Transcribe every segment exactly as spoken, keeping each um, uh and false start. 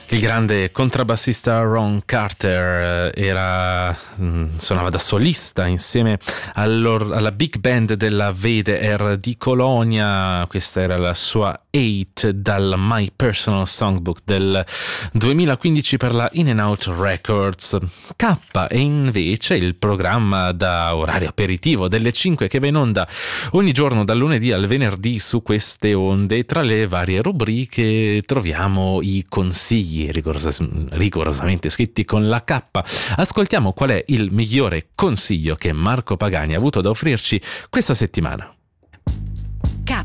Il grande contrabbassista Ron Carter era, mh, suonava da solista insieme alla big band della Veder di Colonia. Questa era la sua Eight dal My Personal Songbook del duemilaquindici per la In and Out Records. K è invece il programma da orario aperitivo delle cinque che va in onda ogni giorno dal lunedì al venerdì su queste onde. Tra le varie rubriche troviamo i consigli rigoros- rigorosamente scritti con la K. Ascoltiamo qual è il migliore consiglio che Marco Pagani ha avuto da offrirci questa settimana. K.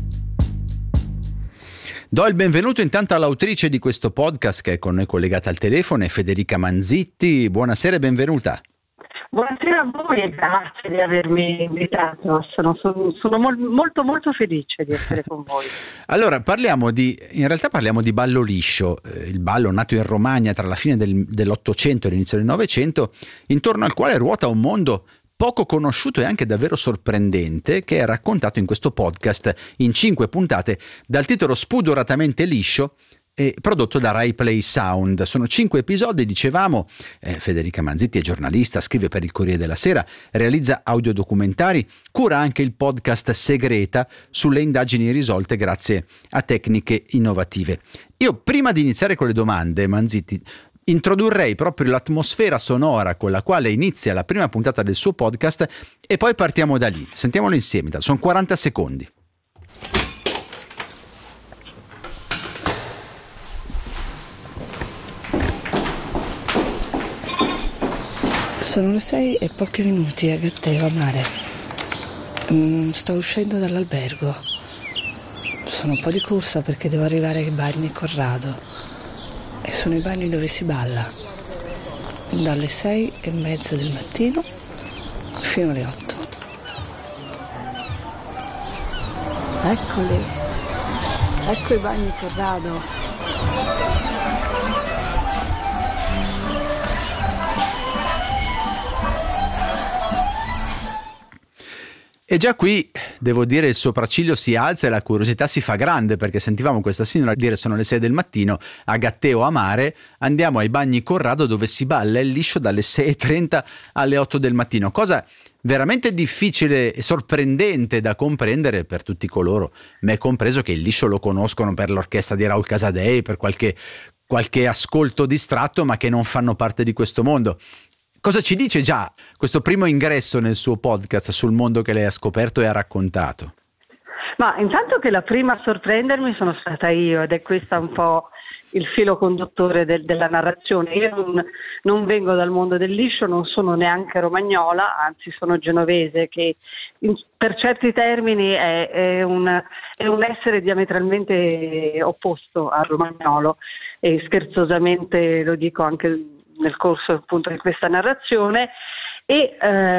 Do il benvenuto intanto all'autrice di questo podcast che è con noi collegata al telefono, è Federica Manzitti. Buonasera e benvenuta. Buonasera a voi e grazie di avermi invitato. Sono, sono, sono mol, molto molto felice di essere con voi. Allora, parliamo di, in realtà parliamo di ballo liscio, eh, il ballo nato in Romagna tra la fine del, dell'Ottocento e l'inizio del Novecento, intorno al quale ruota un mondo poco conosciuto e anche davvero sorprendente, che è raccontato in questo podcast in cinque puntate dal titolo Spudoratamente liscio, e prodotto da Rai Play Sound. Sono cinque episodi, dicevamo. eh, Federica Manzitti è giornalista, scrive per il Corriere della Sera, realizza audiodocumentari, cura anche il podcast Segreta sulle indagini risolte grazie a tecniche innovative. Io, prima di iniziare con le domande, Manzitti, introdurrei proprio l'atmosfera sonora con la quale inizia la prima puntata del suo podcast e poi partiamo da lì. Sentiamolo insieme, sono quaranta secondi. Sono le sei e pochi minuti a Gatteo a mare. Mm, sto uscendo dall'albergo. Sono un po' di corsa perché devo arrivare ai bagni Corrado. E sono i bagni dove si balla. Dalle sei e mezza del mattino fino alle otto. Eccoli. Ecco i bagni Corrado. E già qui, devo dire, il sopracciglio si alza e la curiosità si fa grande, perché sentivamo questa signora dire sono le sei del mattino a Gatteo a mare, andiamo ai bagni Corrado dove si balla il liscio dalle sei e trenta alle otto del mattino, cosa veramente difficile e sorprendente da comprendere per tutti coloro, me compreso, che il liscio lo conoscono per l'orchestra di Raul Casadei, per qualche, qualche ascolto distratto, ma che non fanno parte di questo mondo. Cosa ci dice già questo primo ingresso nel suo podcast sul mondo che lei ha scoperto e ha raccontato? Ma intanto che la prima a sorprendermi sono stata io, ed è questo un po' il filo conduttore del, della narrazione. Io non, non vengo dal mondo del liscio, non sono neanche romagnola, anzi sono genovese, che in, per certi termini è, è, un, è un essere diametralmente opposto al romagnolo, e scherzosamente lo dico anche nel corso appunto di questa narrazione, e,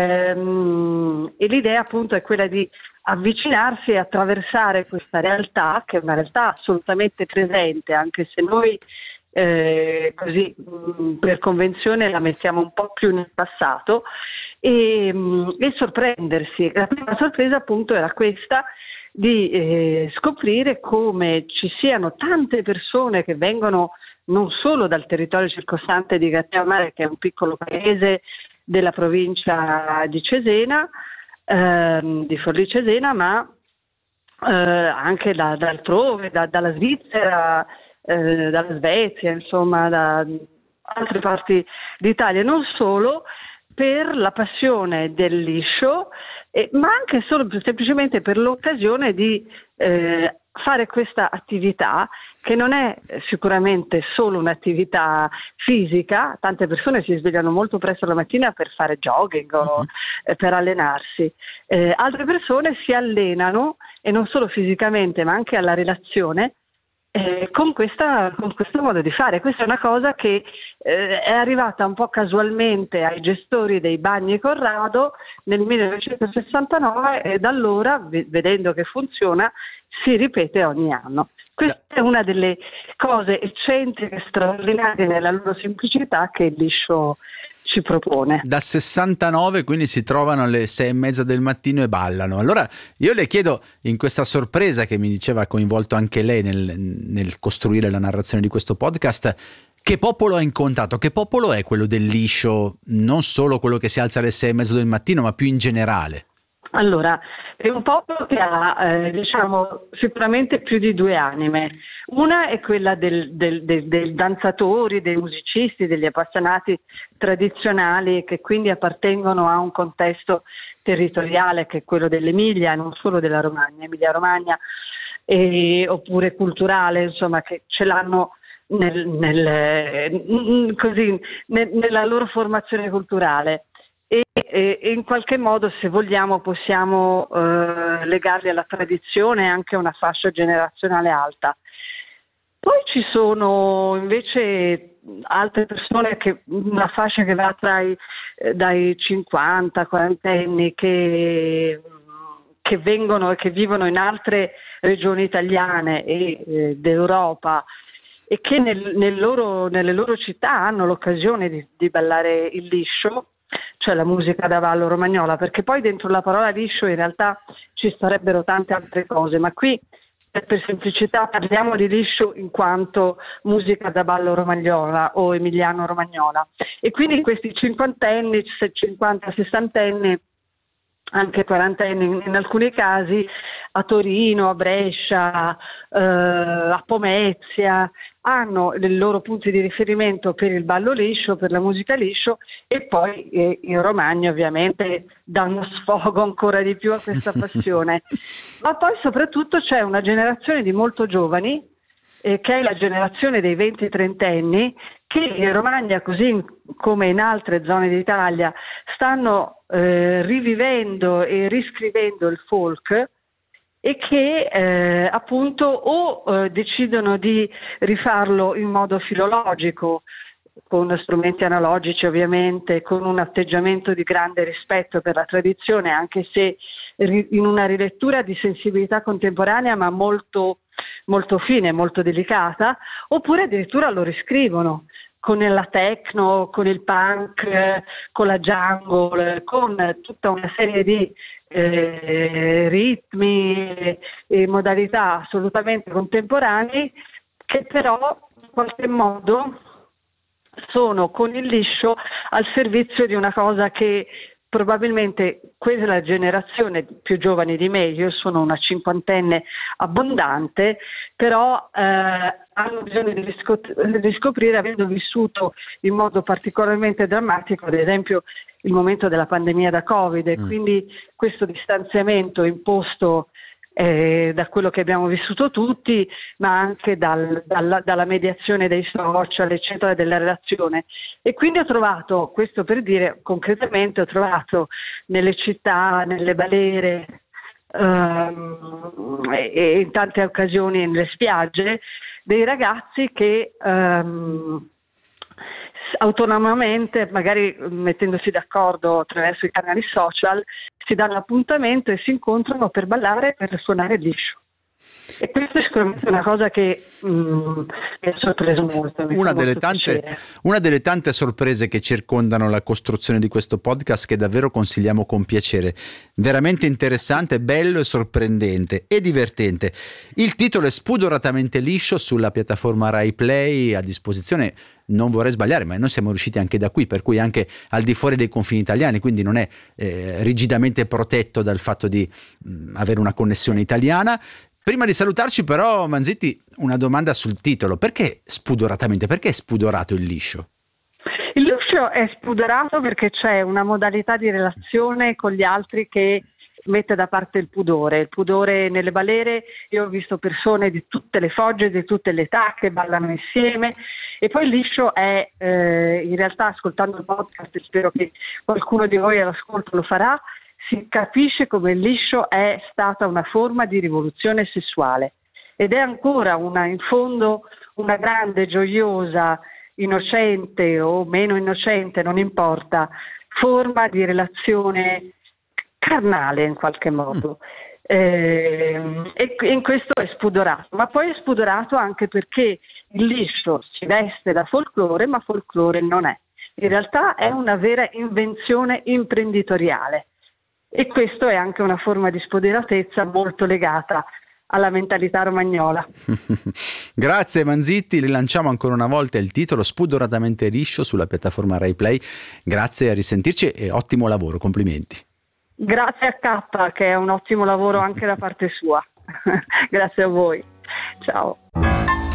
ehm, e l'idea appunto è quella di avvicinarsi e attraversare questa realtà, che è una realtà assolutamente presente, anche se noi eh, così mh, per convenzione la mettiamo un po' più nel passato, e, mh, e sorprendersi. La prima sorpresa appunto era questa, di eh, scoprire come ci siano tante persone che vengono non solo dal territorio circostante di Gatteo a Mare, che è un piccolo paese della provincia di Cesena, ehm, di Forlì Cesena, ma eh, anche da, da altrove, da, dalla Svizzera, eh, dalla Svezia, insomma, da altre parti d'Italia, non solo, per la passione del liscio, eh, ma anche solo semplicemente per l'occasione di eh, fare questa attività, che non è sicuramente solo un'attività fisica. Tante persone si svegliano molto presto la mattina per fare jogging o uh-huh. per allenarsi, eh, altre persone si allenano, e non solo fisicamente ma anche alla relazione, eh, con, questa, con questo modo di fare. Questa è una cosa che eh, è arrivata un po' casualmente ai gestori dei bagni Corrado nel millenovecentosessantanove, e da allora, vedendo che funziona, si ripete ogni anno. Questa è una delle cose eccentriche, straordinarie nella loro semplicità, che il liscio ci propone. Da sessantanove, quindi si trovano alle sei e mezza del mattino e ballano. Allora io le chiedo, in questa sorpresa che mi diceva ha coinvolto anche lei nel, nel costruire la narrazione di questo podcast, che popolo ha incontrato? Che popolo è quello del liscio, non solo quello che si alza alle sei e mezzo del mattino, ma più in generale? Allora, è un popolo che ha, eh, diciamo, sicuramente più di due anime. Una è quella del, del, del, dei danzatori, dei musicisti, degli appassionati tradizionali che quindi appartengono a un contesto territoriale che è quello dell'Emilia, non solo della Romagna, Emilia-Romagna, e, oppure culturale, insomma, che ce l'hanno nel, nel, così, nel, nella loro formazione culturale. E, e in qualche modo, se vogliamo, possiamo eh, legarli alla tradizione e anche a una fascia generazionale alta. Poi ci sono invece altre persone, che una fascia che va tra i, eh, dai cinquanta quaranta anni, che, che vengono e che vivono in altre regioni italiane e eh, d'Europa, e che nel, nel loro, nelle loro città hanno l'occasione di, di ballare il liscio, cioè la musica da ballo romagnola, perché poi dentro la parola liscio in realtà ci starebbero tante altre cose, ma qui per semplicità parliamo di liscio in quanto musica da ballo romagnola o emiliano-romagnola. E quindi questi cinquantenni, cinquanta sessantenni, anche quarantenni in alcuni casi, a Torino, a Brescia, eh, a Pomezia, hanno i loro punti di riferimento per il ballo liscio, per la musica liscio, e poi eh, in Romagna ovviamente danno sfogo ancora di più a questa passione. Ma poi soprattutto c'è una generazione di molto giovani, eh, che è la generazione dei venti trentenni, che in Romagna, così come in altre zone d'Italia, stanno eh, rivivendo e riscrivendo il folk, e che eh, appunto o eh, decidono di rifarlo in modo filologico, con strumenti analogici ovviamente, con un atteggiamento di grande rispetto per la tradizione, anche se ri- in una rilettura di sensibilità contemporanea, ma molto, molto fine, molto delicata, oppure addirittura lo riscrivono con la techno, con il punk, con la jungle, con tutta una serie di eh, ritmi e, e modalità assolutamente contemporanei, che però in qualche modo sono con il liscio al servizio di una cosa che probabilmente quella generazione più giovane di me, io sono una cinquantenne abbondante, però eh, hanno bisogno di, riscot- di riscoprire, avendo vissuto in modo particolarmente drammatico, ad esempio, il momento della pandemia da Covid, e mm. quindi questo distanziamento imposto eh, da quello che abbiamo vissuto tutti, ma anche dal, dalla, dalla mediazione dei social, eccetera, della relazione. E quindi ho trovato, questo per dire concretamente, ho trovato nelle città, nelle balere um, e, e in tante occasioni nelle spiagge, dei ragazzi che um, autonomamente, magari mettendosi d'accordo attraverso i canali social, si danno appuntamento e si incontrano per ballare e per suonare il liscio. E questa è sicuramente una cosa che mh, mi ha sorpreso molto. Una delle, molto tante, una delle tante sorprese che circondano la costruzione di questo podcast, che davvero consigliamo con piacere. Veramente interessante, bello e sorprendente e divertente. Il titolo è Spudoratamente liscio, sulla piattaforma Rai Play, a disposizione. Non vorrei sbagliare, ma noi siamo riusciti anche da qui, per cui anche al di fuori dei confini italiani, quindi non è eh, rigidamente protetto dal fatto di mh, avere una connessione italiana. Prima di salutarci però, Manzitti, una domanda sul titolo. Perché spudoratamente? Perché è spudorato il liscio? Il liscio è spudorato perché c'è una modalità di relazione con gli altri che mette da parte il pudore. Il pudore nelle balere, io ho visto persone di tutte le fogge, di tutte le età che ballano insieme. E poi il liscio è, eh, in realtà, ascoltando il podcast, e spero che qualcuno di voi all'ascolto lo farà, si capisce come il liscio è stata una forma di rivoluzione sessuale ed è ancora una, in fondo, una grande, gioiosa, innocente o meno innocente, non importa, forma di relazione carnale in qualche modo. Mm. Eh, e in questo è spudorato, ma poi è spudorato anche perché il liscio si veste da folklore, ma folklore non è. in realtà è una vera invenzione imprenditoriale, e questo è anche una forma di spoderatezza molto legata alla mentalità romagnola. Grazie Manzitti, rilanciamo ancora una volta il titolo Spudoratamente liscio sulla piattaforma RaiPlay. Grazie, a risentirci e ottimo lavoro, complimenti. Grazie a K, che è un ottimo lavoro anche da parte sua. Grazie a voi. Ciao.